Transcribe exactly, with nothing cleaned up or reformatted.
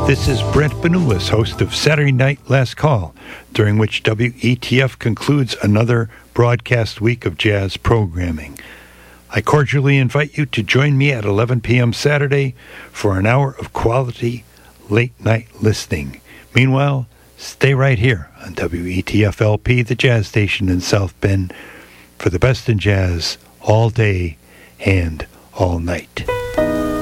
This is Brent Benulis, host of Saturday Night Last Call, during which W E T F concludes another broadcast week of jazz programming. I cordially invite you to join me at eleven p.m. Saturday for an hour of quality late-night listening. Meanwhile, stay right here on W E T F L P, the jazz station in South Bend, for the best in jazz all day and all night.